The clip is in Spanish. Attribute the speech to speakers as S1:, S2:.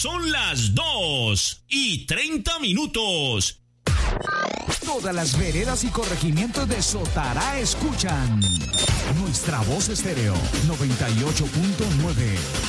S1: Son las 2:30.
S2: Todas las veredas y corregimientos de Sotará escuchan Nuestra Voz Estéreo 98.9.